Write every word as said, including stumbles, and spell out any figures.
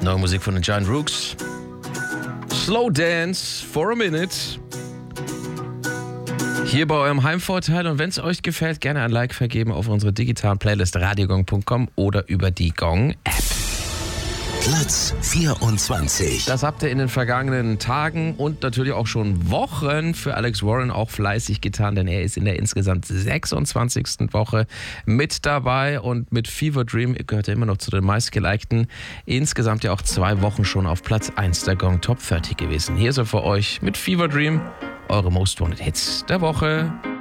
Neue Musik von den Giant Rooks. Slow Dance for a Minute. Hier bei eurem Heimvorteil. Und wenn es euch gefällt, gerne ein Like vergeben auf unsere digitalen Playlist radiogong punkt com oder über die Gong-App. Platz vierundzwanzig. Das habt ihr in den vergangenen Tagen und natürlich auch schon Wochen für Alex Warren auch fleißig getan, denn er ist in der insgesamt sechsundzwanzigsten Woche mit dabei und mit Fever Dream gehört er immer noch zu den meistgelikten. Insgesamt ja auch zwei Wochen schon auf Platz eins der Gong Top dreißig gewesen. Hier ist er für euch mit Fever Dream, eure Most Wanted Hits der Woche.